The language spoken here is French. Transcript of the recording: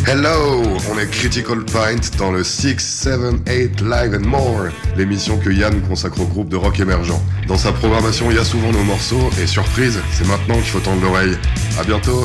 Hello, on est Critical Pint dans le 6, 7, 8 Live and More, l'émission que Yann consacre au groupe de rock émergent. Dans sa programmation, il y a souvent nos morceaux et surprise, c'est maintenant qu'il faut tendre l'oreille. À bientôt.